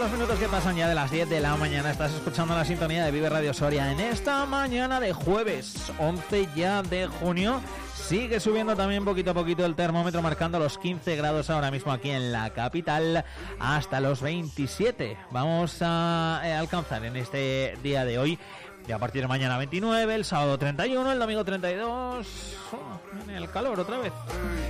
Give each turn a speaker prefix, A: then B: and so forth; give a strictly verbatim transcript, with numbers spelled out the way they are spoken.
A: los minutos que pasan ya de las diez de la mañana. Estás escuchando la sintonía de Vive Radio Soria en esta mañana de jueves once ya de junio. Sigue subiendo también poquito a poquito el termómetro, marcando los quince grados ahora mismo aquí en la capital, hasta los veintisiete vamos a alcanzar en este día de hoy. Y a partir de mañana veintinueve, el sábado treinta y uno, el domingo treinta y dos, oh, viene el calor otra vez.